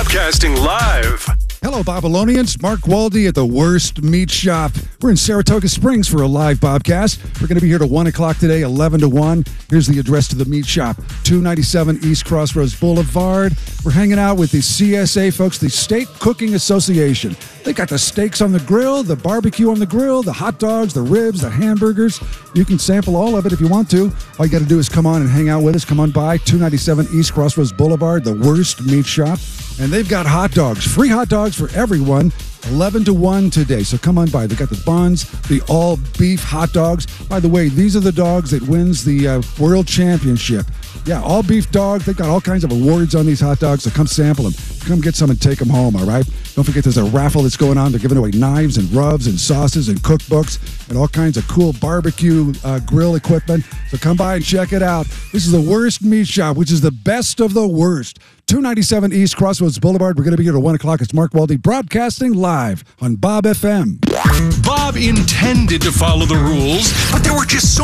Broadcasting live. Hello, Babylonians. Mark Waldy at the Worst Meat Shop. We're in Saratoga Springs for a live Bobcast. We're going to be here till 1 o'clock today, 11 to 1. Here's the address to the meat shop, 297 East Crossroads Boulevard. We're hanging out with the CSA folks, the Steak Cooking Association. They got the steaks on the grill, the barbecue on the grill, the hot dogs, the ribs, the hamburgers. You can sample all of it if you want to. All you got to do is come on and hang out with us. Come on by 297 East Crossroads Boulevard, the Worst Meat Shop. And they've got hot dogs, free hot dogs for everyone, 11 to 1 today. So come on by. They got the buns, the all-beef hot dogs. By the way, these are the dogs that wins the World Championship. Yeah, all-beef dog. They've got all kinds of awards on these hot dogs, so come sample them. Come get some and take them home, all right? Don't forget there's a raffle that's going on. They're giving away knives and rubs and sauces and cookbooks and all kinds of cool barbecue grill equipment. So come by and check it out. This is the Worst Meat Shop, which is the best of the worst. 297 East Crossroads Boulevard. We're going to be here till 1 o'clock. It's Mark Waldy broadcasting live on Bob FM. Bob intended to follow the rules, but there were just so